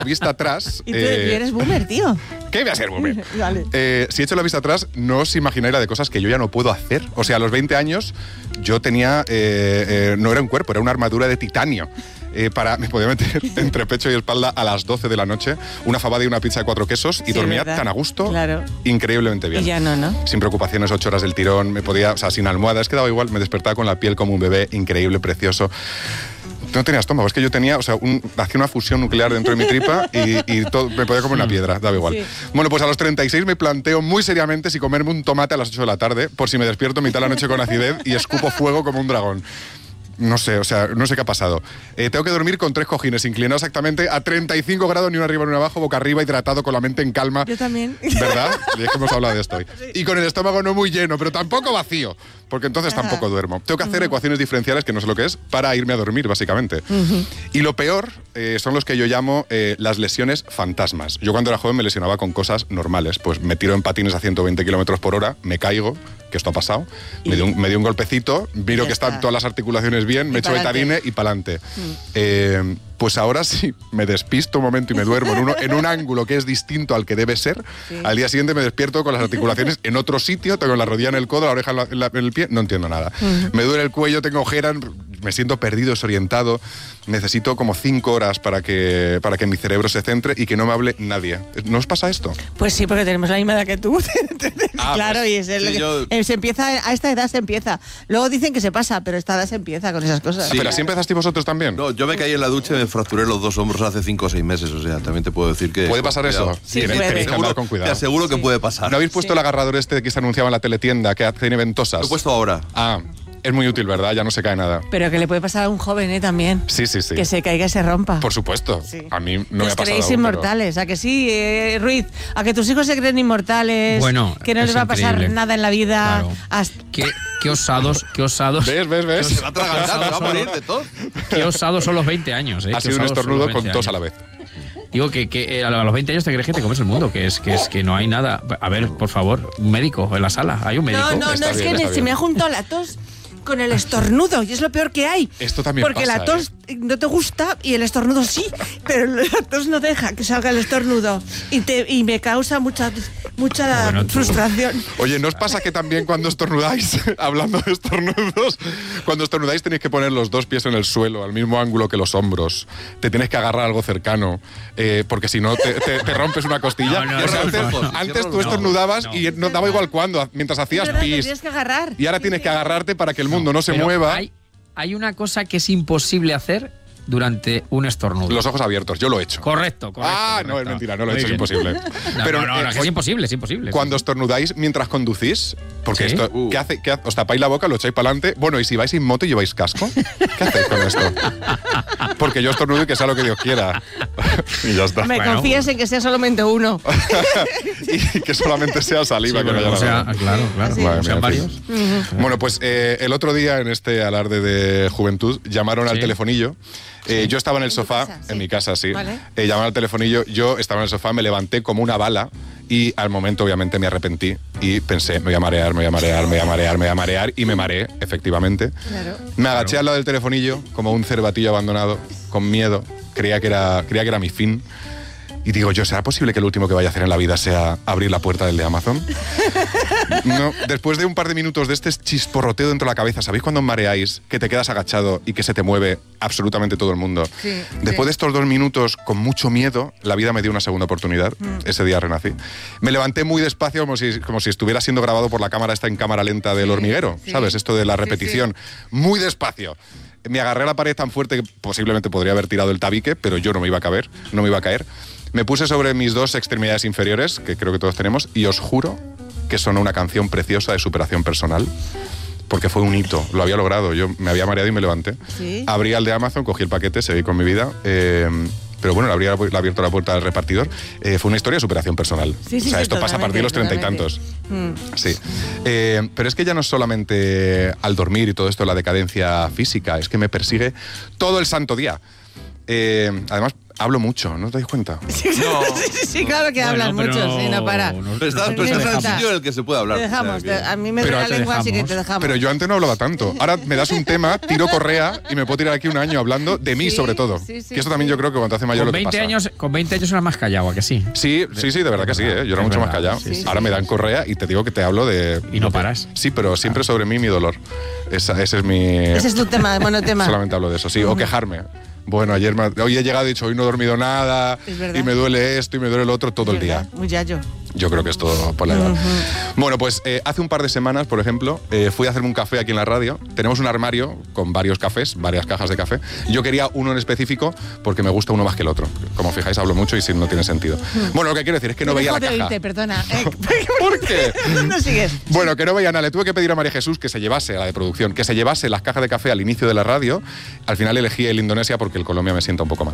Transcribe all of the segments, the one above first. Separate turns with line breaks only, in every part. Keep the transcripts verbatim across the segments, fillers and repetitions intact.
vista atrás...
Y tú eh, eres boomer, tío.
¿Qué voy a ser boomer?
Vale.
Eh, si echo la vista atrás, no os imagináis la de cosas que yo ya no puedo hacer. O sea, a los veinte años yo tenía... Eh, eh, no era un cuerpo, era una armadura de titanio. Eh, para, me podía meter entre pecho y espalda a las doce de la noche una fabada y una pizza de cuatro quesos y
Sí,
dormía
¿verdad?
tan a gusto,
Claro.
increíblemente bien.
Y ya no, ¿no?
Sin preocupaciones, ocho horas del tirón, me podía, o sea, sin almohada, es que daba igual, me despertaba con la piel como un bebé, increíble, precioso. No tenía estómago, es que yo tenía, o sea, un, hacía una fusión nuclear dentro de mi tripa y, y todo, me podía comer una piedra, daba igual.
Sí.
Bueno, pues a los treinta y seis me planteo muy seriamente si comerme un tomate a las ocho de la tarde, por si me despierto mitad de la noche con acidez y escupo fuego como un dragón. No sé, o sea, no sé qué ha pasado. Eh, tengo que dormir con tres cojines, inclinado exactamente a treinta y cinco grados, ni uno arriba ni uno abajo, boca arriba, hidratado, con la mente en calma.
Yo también.
¿Verdad? Y es que hemos hablado de esto hoy. Y con el estómago no muy lleno, pero tampoco vacío, porque entonces
Ajá.
tampoco duermo. Tengo que hacer uh-huh. ecuaciones diferenciales, que no sé lo que es, para irme a dormir, básicamente. Uh-huh. Y lo peor eh, son los que yo llamo eh, las lesiones fantasmas. Yo cuando era joven me lesionaba con cosas normales. Pues me tiro en patines a ciento veinte kilómetros por hora, me caigo, que esto ha pasado, me dio, un, me dio un golpecito, miro que están todas las articulaciones bien, me echo betadine y pa'lante. Mm. Eh, pues ahora sí, me despisto un momento y me duermo en, uno, en un ángulo que es distinto al que debe ser. Sí. Al día siguiente me despierto con las articulaciones en otro sitio, tengo la rodilla en el codo, la oreja en, la, en, la, en el pie, no entiendo nada. Mm. Me duele el cuello, tengo ojeras, me siento perdido, desorientado. Necesito como cinco horas para que, para que mi cerebro se centre y que no me hable nadie. ¿No os pasa esto?
Pues sí, porque tenemos la misma edad que tú. Ah, claro,
pues,
y es el,
sí, yo...
se empieza, a esta edad se empieza. Luego dicen que se pasa, pero a esta edad se empieza con esas cosas.
Sí. ¿Pero así empezasteis vosotros también?
No, yo me caí en la ducha y me fracturé los dos hombros hace cinco o seis meses, o sea, también te puedo decir que...
¿Puede pasar eso?
Sí,
tenéis,
puede.
tenéis que andar con cuidado.
Te aseguro
sí.
que puede pasar.
¿No habéis puesto
sí.
el agarrador este que se anunciaba en la teletienda, que tiene ventosas?
Lo he puesto ahora.
Ah, es muy útil, ¿verdad? Ya no se cae nada.
Pero que le puede pasar a un joven, ¿eh? También.
Sí, sí, sí.
Que se caiga y se rompa.
Por supuesto. Sí. A mí no me ha pasado
creéis
aún,
inmortales,
pero...
¿a que sí, eh, Ruiz? ¿A que tus hijos se creen inmortales?
Bueno,
que no les va a pasar
increíble.
nada en la vida.
Claro.
Hasta...
¿Qué, qué osados, qué osados.
¿Ves, ves, ves?
Se va a atragantar, se va a morir de todo.
Qué osados son los veinte años, ¿eh?
Ha sido un estornudo con tos a la vez.
Digo que, que a los veinte años te crees que te comes el mundo, que es, que es que no hay nada. A ver, por favor, un médico en la sala. ¿Hay un médico?
No, no, no,
está
es
bien,
que
está
se
bien.
me ha juntado la tos con el estornudo y es lo peor que hay.
Esto también
Porque
pasa,
la tos
¿eh?
no te gusta y el estornudo sí, pero la tos no deja que salga el estornudo y, te, y me causa mucha, mucha
bueno,
frustración.
Oye, ¿no os pasa que también cuando estornudáis, hablando de estornudos, cuando estornudáis tenéis que poner los dos pies en el suelo, al mismo ángulo que los hombros? Te tienes que agarrar algo cercano, eh, porque si no te, te, te rompes una costilla.
No, no,
O sea,
no,
antes
no, no,
antes
no,
tú estornudabas
no,
y no daba igual cuándo, mientras hacías
Pero te
pis.
tienes que agarrar.
Y ahora tienes que agarrarte para que el mundo no se
Pero
mueva.
Hay, hay una cosa que es imposible hacer durante un estornudo.
Los ojos abiertos, yo lo he hecho.
Correcto, correcto.
Ah,
correcto.
no, es mentira, no lo he
Muy
hecho, es
bien.
imposible.
No,
Pero,
no, no,
eh,
no, es que es imposible, es imposible.
Cuando estornudáis mientras conducís, porque
¿Sí?
esto,
Uh.
¿qué hace? ¿Qué hace? ¿Os tapáis la boca, lo echáis para adelante? Bueno, y si vais en moto y lleváis casco, ¿qué hacéis con esto? Porque yo estornudo y que sea lo que Dios quiera. Y ya está.
Me
Bueno,
confías en que sea solamente uno.
Y que solamente sea saliva,
Sí,
que no
bueno,
haya
o sea,
nada.
claro, claro.
Sí.
Madre
O sean
mía, en
varios.
fin. Bueno, pues eh, el otro día en este alarde de juventud llamaron al
Sí.
telefonillo. Eh, yo estaba en el
¿En tu
sofá,
casa?
en
Sí.
mi casa, sí.
Vale.
Eh, llamaron al telefonillo, yo estaba en el sofá, me levanté como una bala y al momento obviamente me arrepentí y pensé, me voy a marear, me voy a marear, me voy a marear, me voy a marear y me mareé, efectivamente.
Claro.
Me agaché al lado del telefonillo como un cervatillo abandonado, con miedo, creía que era, creía que era mi fin. Y digo yo, ¿será posible que lo último que vaya a hacer en la vida sea abrir la puerta del de Amazon? No, después de un par de minutos de este chisporroteo dentro de la cabeza, ¿sabéis cuando mareáis que te quedas agachado y que se te mueve absolutamente todo el mundo?
Sí,
Después
sí.
de estos dos minutos, con mucho miedo, la vida me dio una segunda oportunidad.
Mm.
Ese día renací. Me levanté muy despacio, como si, como si estuviera siendo grabado por la cámara esta en cámara lenta del
Sí,
hormiguero,
sí.
¿sabes? Esto de la
Sí,
repetición. Muy despacio. Me agarré a la pared tan fuerte que posiblemente podría haber tirado el tabique, pero yo no me iba a caer, no me iba a caer. Me puse sobre mis dos extremidades inferiores, que creo que todos tenemos, y os juro que sonó una canción preciosa de superación personal, porque fue un hito, lo había logrado. Yo me había mareado y me levanté.
Sí.
Abrí al de Amazon, cogí el paquete, seguí con mi vida. Eh, pero bueno, le habría le abierto la puerta al repartidor. Eh, fue una historia de superación personal.
Sí, sí,
o sea,
sí,
esto pasa a partir de los treinta y
totalmente,
tantos.
Mm.
Sí. Eh, pero es que ya no es solamente al dormir y todo esto, la decadencia física, es que me persigue todo el santo día. Eh, además, Hablo mucho, ¿no te dais cuenta?
Sí,
No.
sí, sí, claro que
Bueno,
hablas
pero
mucho, sí, no para.
no-
Pero estás,
Te
pero estás en un
dejamos.
sitio en el que se puede hablar.
Te dejamos,
o sea,
te-
que-
a mí me
Pero
duele la
te
lengua, así que
dejamos.
te dejamos.
Pero yo antes no hablaba tanto. Ahora me das un tema, tiro correa y me puedo tirar aquí un año hablando de mí
Sí,
sobre todo.
sí, sí,
que eso también
sí.
yo creo que cuando te hace mayor
Con
lo que
veinte,
pasa.
años, con veinte años era más callado, ¿a que sí?
Sí, sí, sí, de verdad que sí, ¿eh? Yo era
Es
mucho más
verdad,
callado.
sí, sí,
Ahora me dan correa y te digo que te hablo de...
Y no paras.
Sí, pero siempre sobre mí mi dolor. Esa, ese es mi...
Ese es tu tema, monotema.
Solamente hablo de eso, sí. O quejarme. Bueno, ayer me- hoy he llegado y he dicho, hoy no he dormido nada,
Es verdad.
y me duele esto y me duele lo otro todo el día.
Muy yayo.
Yo creo que es todo por la edad. Bueno, pues eh, hace un par de semanas, por ejemplo, eh, fui a hacerme un café aquí en la radio. Tenemos un armario con varios cafés, varias cajas de café. Yo quería uno en específico porque me gusta uno más que el otro. Como fijáis, hablo mucho y si no tiene sentido. Bueno, lo que quiero decir es que no
Te
veía
dejo
la
de
caja.
oírte, perdona. Eh,
¿Por qué?
no sigues.
Bueno, que no veía nada. Le tuve que pedir a María Jesús que se llevase, a la de producción, que se llevase las cajas de café al inicio de la radio. Al final elegí el Indonesia porque el Colombia me sienta un poco mal.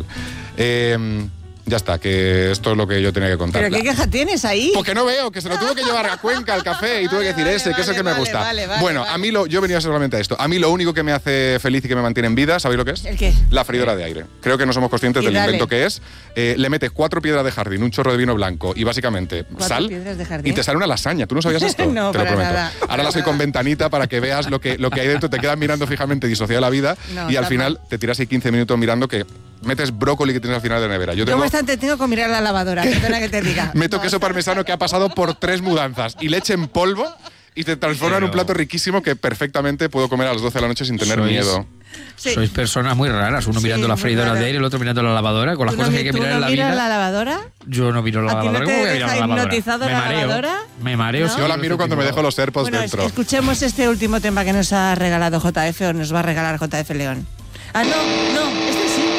Eh, ya está, que esto es lo que yo tenía que contar.
¿Pero qué queja tienes ahí?
Porque no veo, que se lo tuve que llevar a Cuenca al café y tuve que decir
Vale,
ese, que es el
vale,
que me
vale,
gusta.
vale, vale,
bueno,
vale.
a mí lo, yo venía solamente a esto. A mí lo único que me hace feliz y que me mantiene en vida, ¿sabéis lo que es?
¿El qué?
La freidora de aire. Creo que no somos conscientes
Y
del
dale.
invento que es. Eh, le metes cuatro piedras de jardín, un chorro de vino blanco y básicamente
¿Cuatro
sal
piedras de jardín?
y te sale una lasaña. ¿Tú no sabías esto?
No,
te lo
para
prometo.
nada.
Ahora la soy con ventanita para que veas lo que, lo que hay dentro. Te quedas mirando fijamente, disociado de la vida
No,
y al
está
final
mal.
te tiras ahí quince minutos mirando que metes brócoli que tienes al final de la nevera. Yo
Yo
tengo...
bastante tengo con mirar la lavadora, perdona que te diga.
Meto
No,
queso
está-
parmesano que ha pasado por tres mudanzas y leche en polvo y te transforma en un
Pero-
plato riquísimo que perfectamente puedo comer a las doce de la noche sin tener
Sois-
miedo.
Sí.
Sois personas muy raras. Uno
Sí,
mirando la
muy
freidora
raro.
de aire, el otro mirando la lavadora. Con las
¿Tú no
cosas que hay
mi-
que
tú
mirar
no
en la
miras
vida.
la lavadora?
Yo no miro la
¿A ti no
lavadora.
te
¿Cómo voy a mirar
deja
la lavadora?
hipnotizado
Me
la
mareo.
lavadora?
Me mareo.
¿No?
sí,
Yo la
no
miro
sé
cuando
qué
me
tipo.
dejo los AirPods
Bueno,
dentro.
escuchemos este último tema que nos ha regalado J F o nos va a regalar J F León. Ah, no, no, este sí.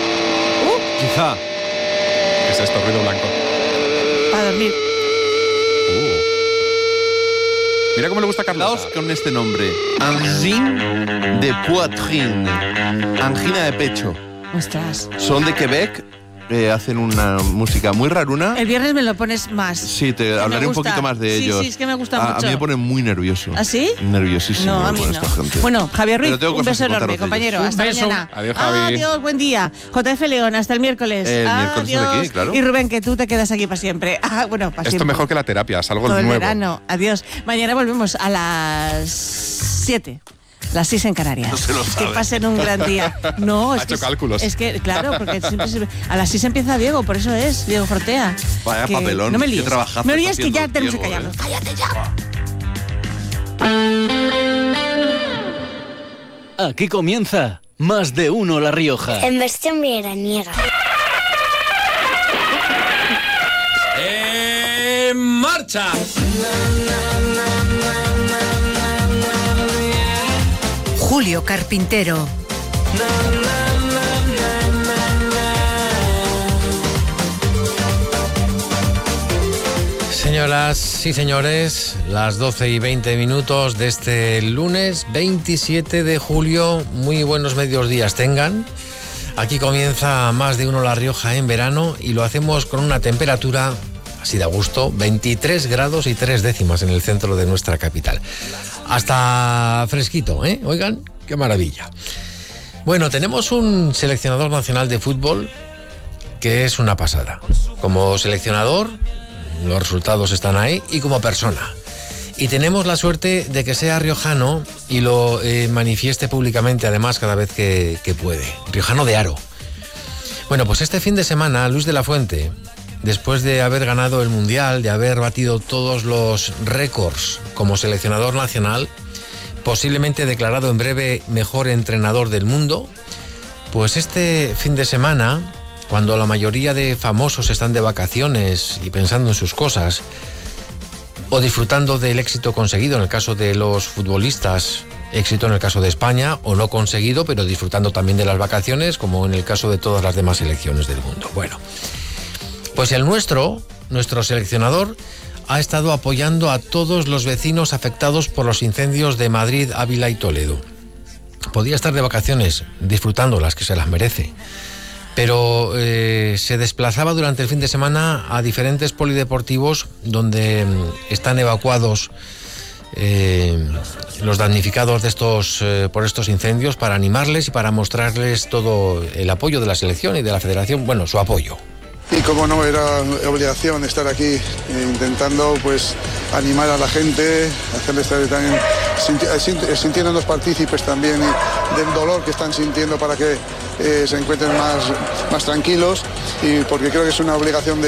Uh,
Quizá.
¿Qué es esto? Ruido blanco.
para dormir.
Uh. Mira cómo le gusta a
Quedaos
Carlos.
con este nombre. Angine de poitrine. Angina de pecho.
Ostras.
Son de Quebec. eh, hacen una música muy raruna.
El viernes me lo pones más.
Sí, te
me
hablaré un
gusta.
poquito más de
Sí,
ellos.
sí, es que me gusta
a,
mucho.
A mí me pone muy nervioso.
¿Ah, sí?
Nerviosísimo.
No, a
me
mí
pone
no.
esta gente.
Bueno, Javier Ruiz,
Pero tengo
un
cosas
beso
que
enorme,
contaros de
compañero.
ellos.
Hasta
Un beso.
mañana.
Adiós, Javi.
Adiós, buen día. J F León, hasta el miércoles.
El miércoles
Adiós.
estoy aquí, claro.
Y Rubén, que tú te quedas aquí para siempre. Ah, bueno, para
Esto
siempre.
mejor que la terapia, es algo
Todo el
nuevo.
verano. Adiós. Mañana volvemos a las siete. Las seis en Canarias.
No se lo
Que
sabe.
pasen un gran día. No, es
Ha
que,
hecho cálculos.
Es que, claro, porque siempre se- a las seis empieza Diego, por eso es, Diego Fortea.
Vaya
Que-
papelón,
No me
qué
líes.
trabajazo
Me
está
líes que ya
haciendo
tenemos que
Diego,
callarnos.
¿eh?
¡Cállate ya!
Aquí comienza Más de Uno La Rioja.
En versión veraniega.
¡En marcha!
Julio Carpintero.
Señoras y señores, las doce y veinte minutos de este lunes veintisiete de julio. Muy buenos medios días tengan. Aquí comienza Más de Uno La Rioja en verano y lo hacemos con una temperatura, así de a gusto, veintitrés grados y tres décimas en el centro de nuestra capital. Hasta fresquito, ¿eh? Oigan, qué maravilla. Bueno, tenemos un seleccionador nacional de fútbol que es una pasada. Como seleccionador, los resultados están ahí, y como persona. Y tenemos la suerte de que sea riojano y lo eh, manifieste públicamente, además, cada vez que, que puede. Riojano de Aro. Bueno, pues este fin de semana, Luis de la Fuente, después de haber ganado el Mundial, de haber batido todos los récords como seleccionador nacional, posiblemente declarado en breve mejor entrenador del mundo, pues este fin de semana, cuando la mayoría de famosos están de vacaciones y pensando en sus cosas, o disfrutando del éxito conseguido en el caso de los futbolistas, éxito en el caso de España, o no conseguido, pero disfrutando también de las vacaciones, como en el caso de todas las demás selecciones del mundo. Bueno, pues el nuestro, nuestro seleccionador, ha estado apoyando a todos los vecinos afectados por los incendios de Madrid, Ávila y Toledo. Podía estar de vacaciones, disfrutándolas, que se las merece, pero eh, se desplazaba durante el fin de semana a diferentes polideportivos donde mm, están evacuados eh, los damnificados de estos, eh, por estos incendios, para animarles y para mostrarles todo el apoyo de la selección y de la federación, bueno, su apoyo.
Y como no, era obligación estar aquí eh, intentando pues animar a la gente, hacerles estar también sinti- sintiéndonos partícipes también del dolor que están sintiendo para que eh, se encuentren más, más tranquilos, y porque creo que es una obligación de